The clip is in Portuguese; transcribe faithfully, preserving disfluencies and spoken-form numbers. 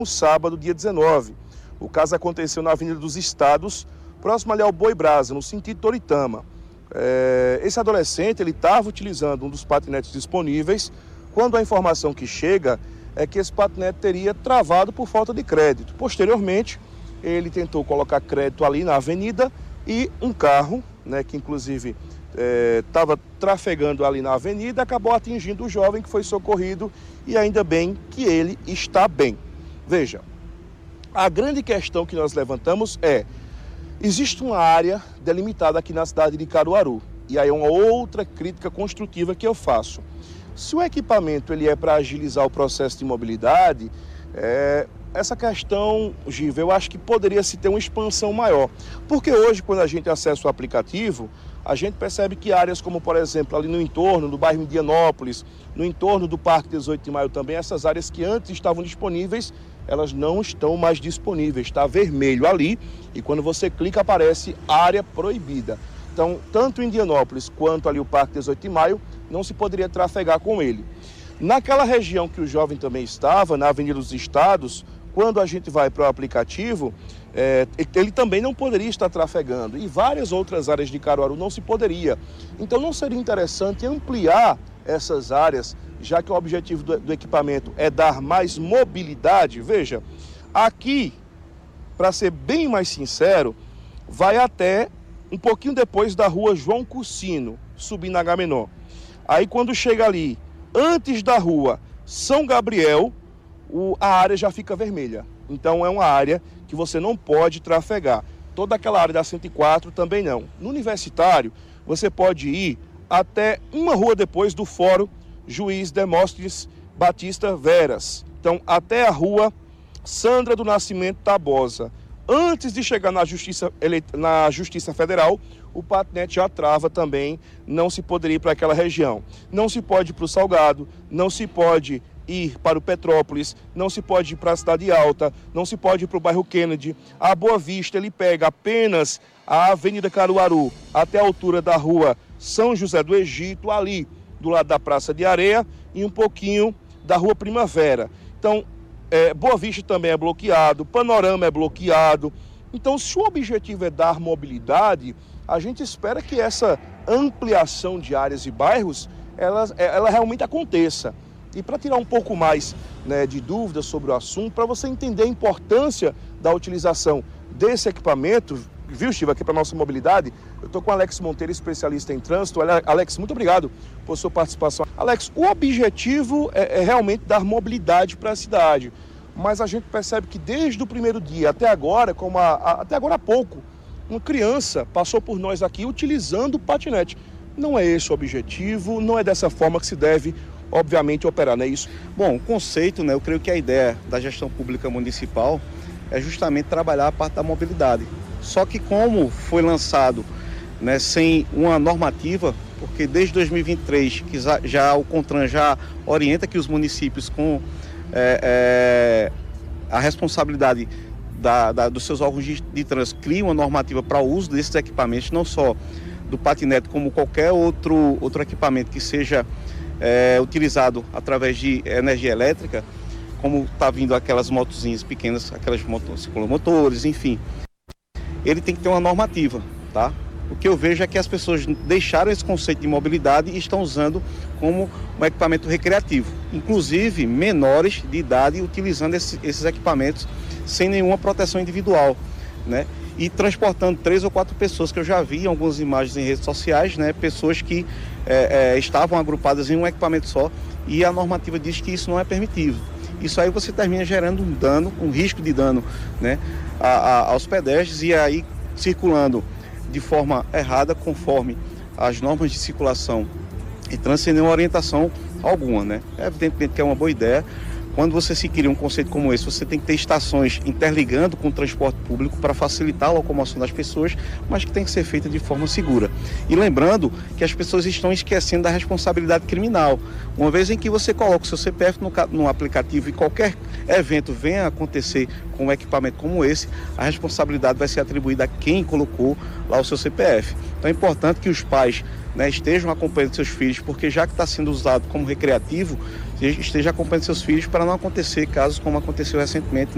no sábado, dia dezenove. O caso aconteceu na Avenida dos Estados, próximo ali ao Boi Brasa, no sentido Toritama. É, esse adolescente ele estava utilizando um dos patinetes disponíveis, quando a informação que chega é que esse patinete teria travado por falta de crédito. Posteriormente, ele tentou colocar crédito ali na avenida e um carro, né, que inclusive estava é, trafegando ali na avenida, acabou atingindo o jovem, que foi socorrido, e ainda bem que ele está bem. Veja, a grande questão que nós levantamos é: existe uma área delimitada aqui na cidade de Caruaru, e aí é uma outra crítica construtiva que eu faço. Se o equipamento ele é para agilizar o processo de mobilidade, é, essa questão, Giva, eu acho que poderia se ter uma expansão maior. Porque hoje, quando a gente acessa o aplicativo, a gente percebe que áreas como, por exemplo, ali no entorno do bairro Indianópolis, no entorno do Parque dezoito de maio também, essas áreas que antes estavam disponíveis, elas não estão mais disponíveis. Está vermelho ali e quando você clica aparece área proibida. Então, tanto em Indianópolis quanto ali o Parque dezoito de maio, não se poderia trafegar com ele. Naquela região que o jovem também estava, na Avenida dos Estados, quando a gente vai para o aplicativo, é, ele também não poderia estar trafegando. E várias outras áreas de Caruaru não se poderia. Então não seria interessante ampliar essas áreas, já que o objetivo do, do equipamento é dar mais mobilidade? Veja, aqui, para ser bem mais sincero, vai até um pouquinho depois da rua João Cursino, subindo a Agamenon. Aí quando chega ali, antes da rua São Gabriel, o, a área já fica vermelha. Então é uma área que você não pode trafegar. Toda aquela área da cento e quatro também não. No Universitário, você pode ir até uma rua depois do Fórum Juiz Demóstenes Batista Veras. Então até a rua Sandra do Nascimento Tabosa. Antes de chegar na Justiça, na Justiça Federal, o patinete já trava também, não se poderia ir para aquela região. Não se pode ir para o Salgado, não se pode ir para o Petrópolis, não se pode ir para a Cidade Alta, não se pode ir para o bairro Kennedy. A Boa Vista, ele pega apenas a Avenida Caruaru até a altura da rua São José do Egito, ali do lado da Praça de Areia, e um pouquinho da rua Primavera. Então, É, Boa Vista também é bloqueado, Panorama é bloqueado. Então, se o objetivo é dar mobilidade, a gente espera que essa ampliação de áreas e bairros, ela, ela realmente aconteça. E para tirar um pouco mais, né, de dúvidas sobre o assunto, para você entender a importância da utilização desse equipamento, viu, Chiva, aqui para a nossa mobilidade, eu estou com o Alex Monteiro, especialista em trânsito. Alex, muito obrigado por sua participação. Alex, o objetivo é, é realmente dar mobilidade para a cidade, mas a gente percebe que desde o primeiro dia até agora, como a, a, até agora há pouco, uma criança passou por nós aqui utilizando o patinete. Não é esse o objetivo, não é dessa forma que se deve, obviamente, operar, não é isso? Bom, o conceito, né, eu creio que a ideia da gestão pública municipal é justamente trabalhar a parte da mobilidade. Só que como foi lançado, né, sem uma normativa, porque desde dois mil e vinte e três que já, já o CONTRAN já orienta que os municípios com é, é, a responsabilidade da, da, dos seus órgãos de, de trânsito criem uma normativa para o uso desses equipamentos, não só do patinete, como qualquer outro, outro equipamento que seja é, utilizado através de energia elétrica, como está vindo aquelas motozinhas pequenas, aquelas motos, ciclomotores, enfim. Ele tem que ter uma normativa, tá? O que eu vejo é que as pessoas deixaram esse conceito de mobilidade e estão usando como um equipamento recreativo. Inclusive, menores de idade utilizando esse, esses equipamentos sem nenhuma proteção individual, né? E transportando três ou quatro pessoas, que eu já vi em algumas imagens em redes sociais, né? Pessoas que é, é, estavam agrupadas em um equipamento só, e a normativa diz que isso não é permitido. Isso aí você termina gerando um dano, um risco de dano, né, a, a, aos pedestres, e aí circulando de forma errada, conforme as normas de circulação e trânsito, sem nenhuma orientação alguma, né? É evidentemente que é uma boa ideia. Quando você se cria um conceito como esse, você tem que ter estações interligando com o transporte público para facilitar a locomoção das pessoas, mas que tem que ser feita de forma segura. E lembrando que as pessoas estão esquecendo da responsabilidade criminal. Uma vez em que você coloca o seu C P F no, no aplicativo e qualquer evento venha a acontecer com um equipamento como esse, a responsabilidade vai ser atribuída a quem colocou lá o seu C P F. Então é importante que os pais, né, estejam acompanhando seus filhos, porque já que está sendo usado como recreativo, esteja acompanhando seus filhos para não acontecer casos como aconteceu recentemente